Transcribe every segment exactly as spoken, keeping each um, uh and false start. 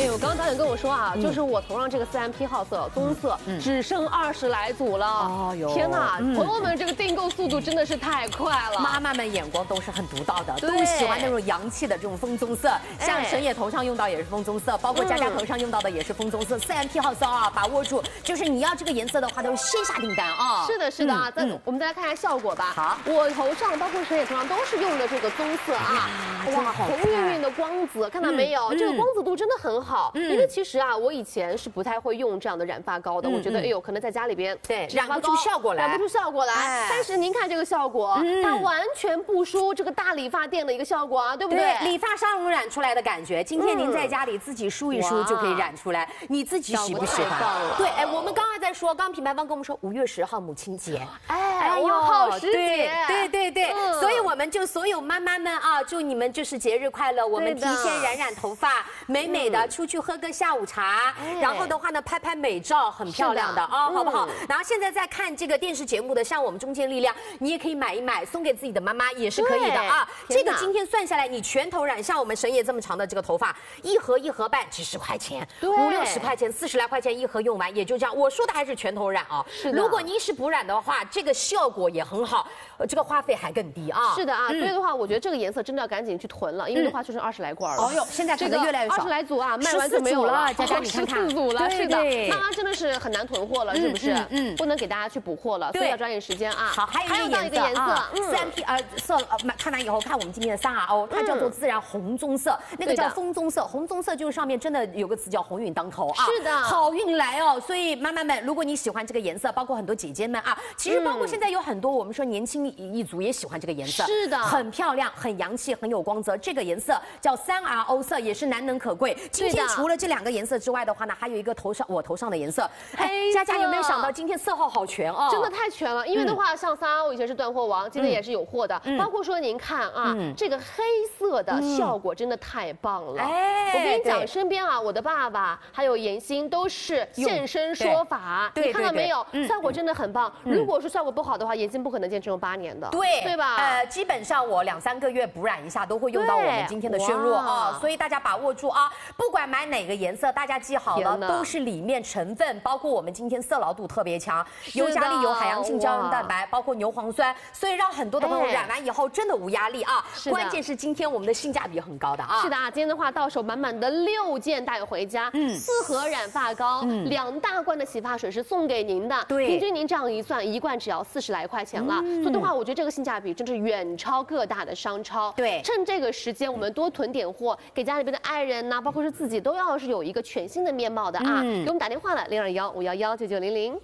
哎，我刚刚导演跟我说啊，就是我头上这个四 M P 号色棕色，只剩二十来组了。哦哟，天哪！朋友们，这个订购速度真的是太快了。 妈妈们眼光都是很独到的，都喜欢那种洋气的这种枫棕色。像沈野头上用到也是枫棕色，包括佳佳头上用到的也是枫棕色。四 M P 号色啊，把握住，就是你要这个颜色的话，都是先下订单啊。 是的，是的啊。再我们再来看一下效果吧。好，我头上包括沈野头上都是用的这个棕色啊，哇，红晕晕的光泽，看到没有？这个光泽度真的很好。因为其实啊，我以前是不太会用这样的染发膏的，我觉得哎呦，可能在家里边对染不出效果来， 染不出效果来。但是您看这个效果，它完全不输这个大理发店的一个效果啊，对不对？ 对，理发沙龙染出来的感觉，今天您在家里自己梳一梳就可以染出来，你自己喜不喜欢？对，哎，我们刚才在说，刚品牌方跟我们说五月十号母亲节， 哎呦，好时节， 对对对，所以我们就所有妈妈们啊，祝你们就是节日快乐，我们提前染染头发，美美的出去喝个下午茶，然后的话呢拍拍美照，很漂亮的啊，好不好？然后现在在看这个电视节目的，像我们中坚力量，你也可以买一买，送给自己的妈妈也是可以的啊。这个今天算下来，你全头染，像我们沈野这么长的这个头发，一盒一盒半几十块钱，五六十块钱，四十来块钱一盒用完，也就这样。我说的还是全头染啊，是的。如果您是补染的话，这个效果也很好，这个花费还更低啊。 是的啊，所以的话，我觉得这个颜色真的要赶紧去囤了，因为的话就剩二十来罐了。 哦哟，现在可能越来越少， 二十来组啊，卖完就没有了。 佳佳，你看看， 十四组了，是的，妈妈真的是很难囤货了，是不是？嗯，不能给大家去补货了，所以要抓紧时间啊。 好，还有一个颜色，四 M P 呃色呃看完以后，看我们今天的三 R O， 它叫做自然红棕色，那个叫枫棕色，红棕色就是上面真的有个词叫鸿运当头啊， 是的， 好运来哦。所以妈妈们，如果你喜欢这个颜色，包括很多姐姐们啊，其实包括现在有很多我们说年轻一族也喜欢这个颜色， 是的， 很漂亮，很洋气，很有光泽。这个颜色叫三 R O 色，也是难能可贵。今天除了这两个颜色之外的话呢，还有一个头上我头上的颜色，哎，佳佳有没有想到今天色号好全哦？ 真的太全了，因为的话，像三 R O 以前是断货王，今天也是有货的，包括说您看啊，这个黑色的效果真的太棒了。哎，我跟你讲，身边啊，我的爸爸还有妍心都是现身说法，你看到没有？效果真的很棒。如果说效果不好的话，妍心不可能坚持用八年的， 对对吧？ 呃，基本上我两三个月补染一下都会用到我们今天的宣弱啊，所以大家把握住啊，不管买哪个颜色，大家记好了，都是里面成分，包括我们今天色牢度特别强，尤加利有海洋性胶原蛋白，包括牛磺酸，所以让很多的朋友染完以后真的无压力啊。关键是今天我们的性价比很高的啊。 是的啊，今天的话到手满满的六件带回家，嗯，四盒染发膏，嗯，两大罐的洗发水是送给您的，对，平均您这样一算，一罐只要四十来块钱了，所以的话，我觉得这个性价比真是远超各大的商超。对，趁这个时间我们多囤点货，给家里边的爱人呐，包括是自己都要是有一个全新的面貌的啊。给我们打电话了，零二幺五幺幺九九零零。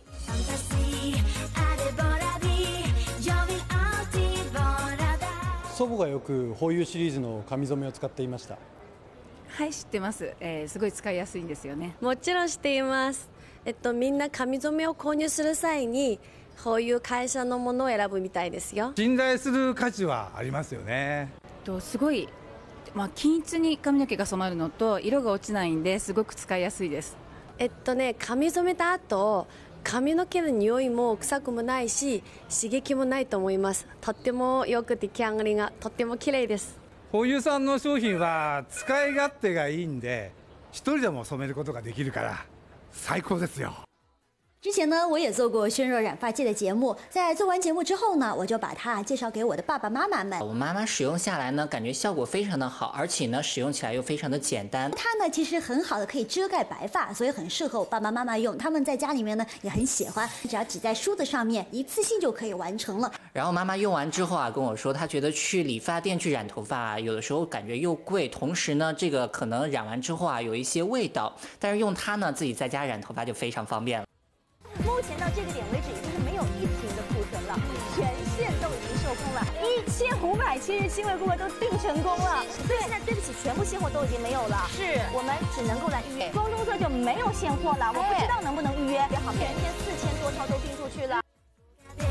祖母がよくホーユーシリーズの髪染めを使っていました。 はい、知ってます、えー、すごい使いやすいんですよね。 もちろん知っています。えっとみんな髪染めを購入する際にこういう会社のものを選ぶみたいですよ。 信頼する価値はありますよね。 とすごい、まあ、均一に髪の毛が染まるのと色が落ちないんですごく使いやすいです。 えっとね髪染めた後髪の毛の匂いも臭くもないし刺激もないと思います。とってもよく出来上がりがとっても綺麗です。 ホーユーさんの商品は使い勝手がいいんで一人でも染めることができるから最高ですよ。 之前呢，我也做过宣热染发剂的节目，在做完节目之后呢，我就把它介绍给我的爸爸妈妈们。 我妈妈使用下来呢，感觉效果非常的好，而且呢，使用起来又非常的简单。 它呢，其实很好的可以遮盖白发，所以很适合我爸爸妈妈用。他们在家里面呢也很喜欢，只要挤在梳子上面，一次性就可以完成了。 然后妈妈用完之后啊，跟我说，她觉得去理发店去染头发啊，有的时候感觉又贵，同时呢，这个可能染完之后啊，有一些味道。但是用它呢，自己在家染头发就非常方便了。 目前到这个点为止，已经是没有一瓶的库存了，全线都已经售空了，一千五百七十七位顾客都订成功了。所以现在对不起，全部现货都已经没有了，是我们只能够来预约。枫棕色就没有现货了，我不知道能不能预约。好，全天四千多套都订出去了。